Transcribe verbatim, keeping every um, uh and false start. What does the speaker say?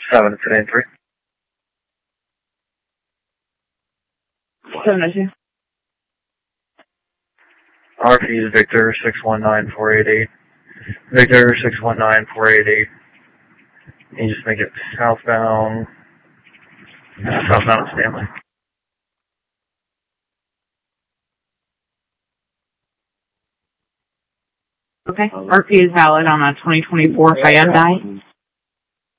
seven today and three. seven oh two. R P is Victor six one nine four eight eight. Victor six one nine four eight eight. You just make it southbound. Southbound Stanley. Okay. R P is valid on a twenty twenty-four Hyundai.